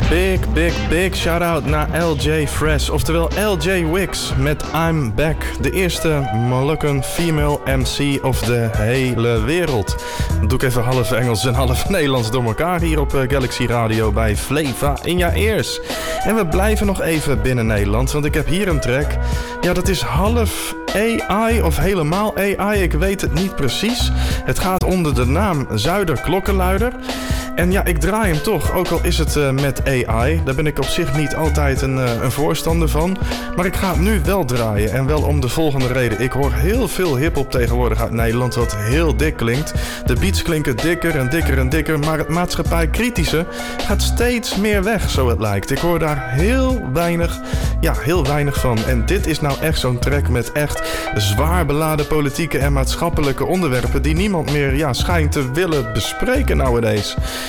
Big shout-out naar LJ Fresh, oftewel LJ Wicks met I'm Back. De eerste Moluccan female MC of de hele wereld. Dat doe ik even half Engels en half Nederlands door elkaar hier op Galaxy Radio bij Fleva in je ears. En we blijven nog even binnen Nederland, want ik heb hier een track. Ja, dat is half AI of helemaal AI, ik weet het niet precies. Het gaat onder de naam Zuider Klokkenluider. En ja, ik draai hem toch, ook al is het met AI. Daar ben ik op zich niet altijd een voorstander van. Maar ik ga het nu wel draaien. En wel om de volgende reden. Ik hoor heel veel hiphop tegenwoordig uit Nederland wat heel dik klinkt. De beats klinken dikker en dikker en dikker. Maar het maatschappijkritische gaat steeds meer weg, zo het lijkt. Ik hoor daar heel weinig van. En dit is nou echt zo'n track met echt zwaar beladen politieke en maatschappelijke onderwerpen die niemand meer schijnt te willen bespreken nowadays.